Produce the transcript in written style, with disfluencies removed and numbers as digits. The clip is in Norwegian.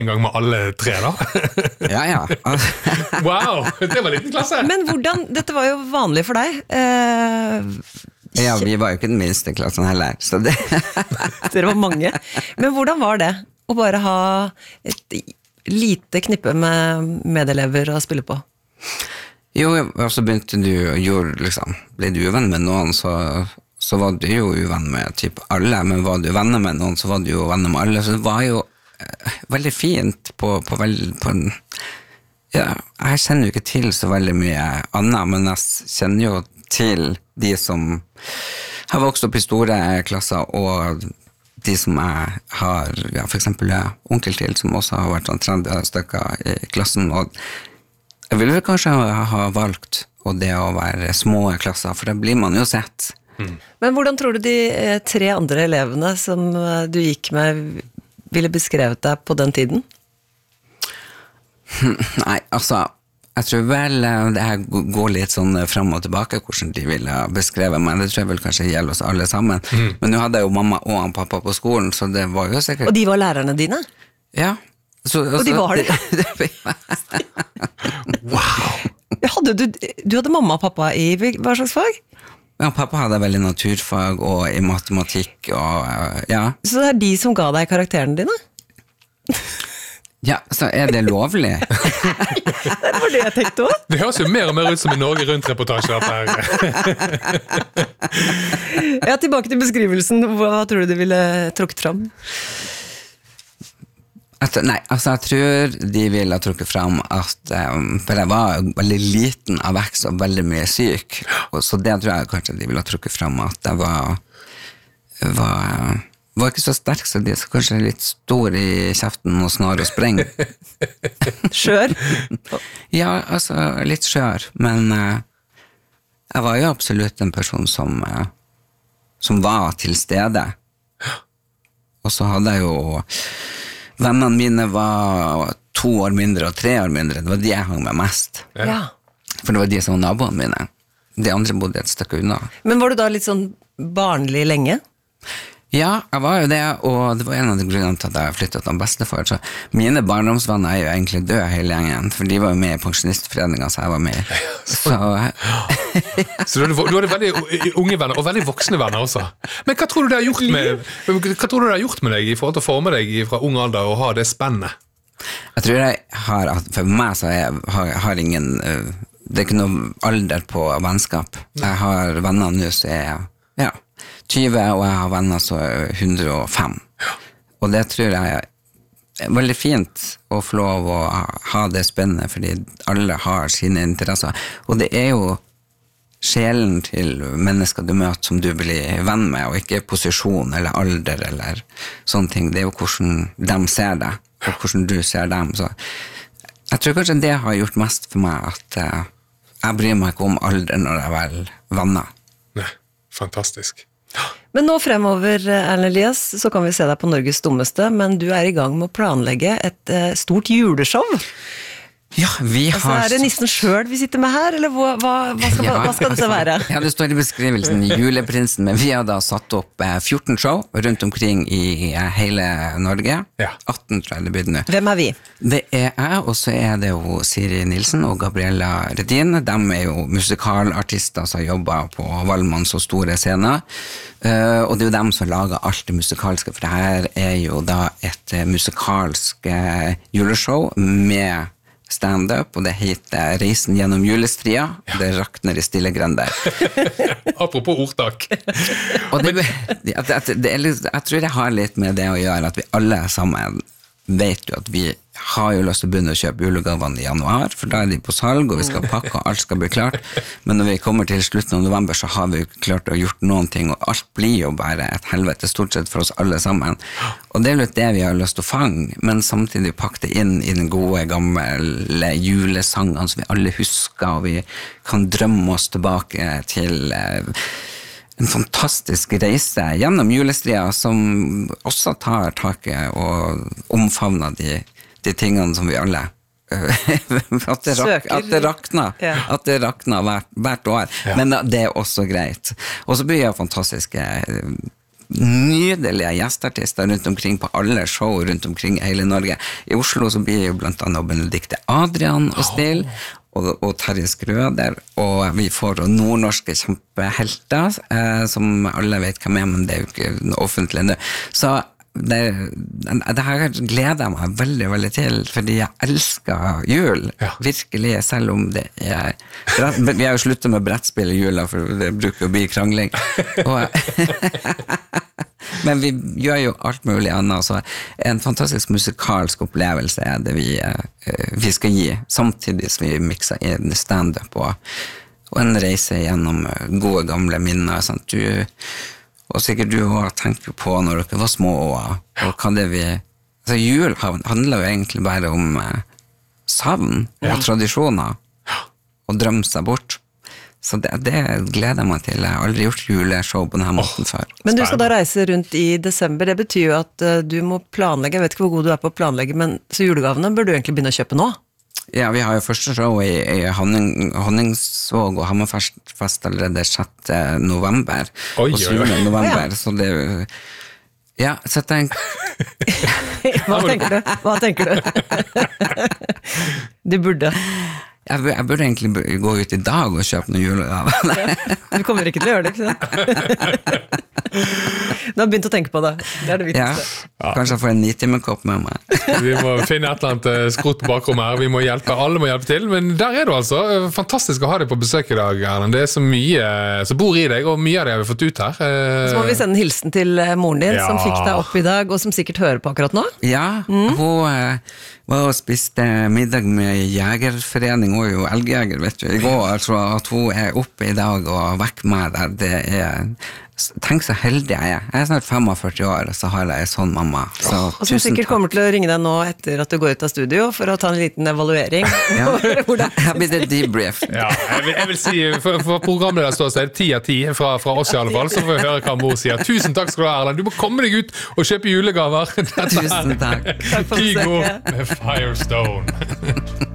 en gang med alle tre da? Ja, ja. Wow, det var liten klasse. Men hvordan, dette var jo vanlig for deg. Ja, vi var jo ikke den minste klassen heller, så det... Dere var mange. Men hvordan var det å bare ha et lite knippe med medelever å spille på? Jo, og så begynte du liksom, ble du uvenn med noen, så var du jo uvenn med typ alle, men var du venner med noen, så var du jo venner med alle, så det var jo veldig fint på en... Ja, jeg kjenner jo ikke til så veldig mye annet, men jeg kjenner jo til de som har vokst opp i store klasser, og de som jeg har, ja, for eksempel onkel til, som også har vært sånn 30 stykker i klassen, og jeg ville vel kanskje ha valgt det å være små klasser, for da blir man jo sett. Men hvordan tror du de 3 andre elevene som du gikk med ville beskrevet deg på den tiden? Nei, altså, jeg tror vel det her går litt sånn frem og tilbake, hvordan de ville beskrevet meg. Det tror jeg vel kanskje gjelder oss alle sammen. Men nå hadde jeg jo mamma og pappa på skolen, så det var jo sikkert... Og de var lærerne dine? Ja. Og de var det? Wow. Du hadde mamma og pappa i hva slags fag? Ja, pappa hadde veldig naturfag og i matematikk og ja. Så det er de som ga deg karakterene dine? Ja, så er det lovlig? Det var det jeg tenkte også. Det høres jo mer og mer ut som en Norge Rundt-reportasje dette her. Ja, tilbake til beskrivelsen. Hva tror du ville trukket fram? Nei, altså jeg tror de ville ha trukket frem at for jeg var veldig liten av vekst og veldig mye syk, og så det tror jeg kanskje de ville ha trukket frem at jeg var ikke så sterk, så de er kanskje litt stor i kjeften og snar og spreng. Skjør? Ja, altså litt skjør, men jeg var jo absolutt en person som var til stede. Og så hadde jeg jo vennene mine var 2 år mindre og 3 år mindre. Det var de jeg hang med mest. Ja. For det var de som var naboene mine. De andre bodde et stykke unna. Men var du da litt sånn barnlig lenge? Ja, jeg var jo det, og det var en av de grunnene til at jeg flyttet til bestefar. Så mine barndomsvenner er jo egentlig døde hele gjengen, for de var jo med i pensjonistforeningen, så jeg var med. Så du hadde veldig unge venner, og veldig voksne venner også. Men hva tror du det har gjort med deg i forhold til å forme deg fra ung alder og ha det spennende? Jeg tror jeg har, for meg så har ingen, det er ikke noe alder på vennskap. Jeg har venner nå som ja, 20, og jeg har venner så 105. Og det tror jeg er veldig fint å få lov å ha det spennende, fordi alle har sine interesser. Og det er jo sjelen til mennesker du møter som du blir venn med, og ikke posisjon eller alder eller sånne ting. Det er jo hvordan de ser deg, og hvordan du ser dem. Så jeg tror kanskje det har gjort mest for meg, at jeg bryr meg ikke om alder når jeg vel venner. Nei, fantastisk. Men nå fremover, Erlend Elias, så kan vi se deg på Norges dummeste, men du er i gang med å planlegge et stort juleshow. Ja, vi har... Er det nissen selv vi sitter med her, eller hva skal dette være? Ja, det står i beskrivelsen Juleprinsen, men vi har da satt opp 14 show rundt omkring i hele Norge. Ja. 18 tror jeg det blir nå. Hvem er vi? Det er jeg, og så er det jo Siri Nilsen og Gabriella Redin. De er jo musikalartister som jobber på Valmanns og store scener. Og det er jo dem som lager alt det musikalske, for det her er jo da et musikalsk juleshow med stand-up, og det heter Reisen gjennom julestria. Det rakner i stille grender. Apropos ordtak. Og jeg tror det har litt med det å gjøre, at vi alle sammen vet jo at vi har jo lyst til å begynne å kjøpe julegavene i januar, for da er de på salg, og vi skal pakke, og alt skal bli klart. Men når vi kommer til slutten av november, så har vi jo ikke klart å gjort noen ting, og alt blir jo bare et helvete, stort sett for oss alle sammen. Og det er jo litt det vi har lyst til å fange, men samtidig pakke det inn i den gode, gamle julesangene som vi alle husker, og vi kan drømme oss tilbake til en fantastisk reise gjennom julestria, som også tar taket og omfavner de tingene som vi alle at det rakner hvert år, men det er også greit. Og så blir det fantastiske nydelige gjesteartister rundt omkring på alle show rundt omkring i hele Norge. I Oslo så blir jo blant annet Benedikte Adrian og Still, og Terje Skrøder, og vi får nordnorske kjempehelter, som alle vet hvem men det jo ikke offentlig nå. Så det her gleder jeg meg veldig, veldig til, fordi jeg elsker jul, virkelig, selv om det vi har jo sluttet med brettspill i jula, for det bruker å bli krangling. Men vi gjør jo alt mulig annet, så en fantastisk musikalsk opplevelse det vi skal gi, samtidig som vi mixer inn stand-up og en reise gjennom gode gamle minner, sant? Og sikkert du også tenker på når dere var små, og hva det vi... Altså, jul handler jo egentlig bare om savn og tradisjoner, og drømme seg bort. Så det gleder jeg meg til. Jeg har aldri gjort juleshow på denne måten før. Men du skal da reise rundt i desember, det betyr jo at du må planlegge, jeg vet ikke hvor god du på å planlegge, men så julegavene bør du egentlig begynne å kjøpe nå? Ja, vi har jo første show i Honningsvåg og Hammerfest allerede 6. november og 7. november, så det ja, så tenk Hva tenker du? Du burde Jeg burde egentlig gå ut i dag og kjøpe noen julegaver. Du kommer ikke til å gjøre det, ikke sant? Du har begynt å tenke på det. Det det viktigste. Ja. Kanskje jeg får en 9-timekopp med meg. Vi må finne et eller annet skrutt bakrom her. Vi må hjelpe, alle må hjelpe til. Men der du altså. Fantastisk å ha deg på besøk i dag, Erlend. Det så mye som bor i deg, og mye av det har vi fått ut her. Så må vi sende en hilsen til moren din, som fikk deg opp i dag, og som sikkert hører på akkurat nå. Ja, hun var og spiste middag med Jegerforening, og jo elgjeger, vet du. I går, altså, at hun oppe i dag og vekk med der, det tenk så heldig jeg er snart 45 år, og så har jeg en sånn mamma. Så, og som sikkert kommer til å ringe deg nå etter at du går ut av studio, for å ta en liten evaluering. Jeg blir det debrief. Ja, jeg vil si, for programmet der står, så det 10 av 10 fra oss i alle fall, så får vi høre hva mor sier. Tusen takk skal du ha, Erlend. Du må komme deg ut og kjøpe julegaver. Tusen takk. Kygo med Firestone.